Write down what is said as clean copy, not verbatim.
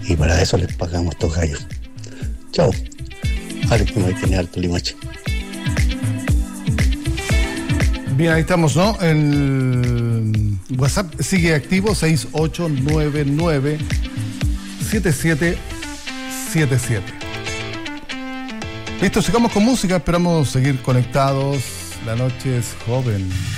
y para eso les pagamos estos gallos. Chao. Alex, que me tiene harto limache. Bien, ahí estamos, ¿no? El WhatsApp sigue activo, 6899-7777. Listo, sigamos con música, esperamos seguir conectados. La noche es joven.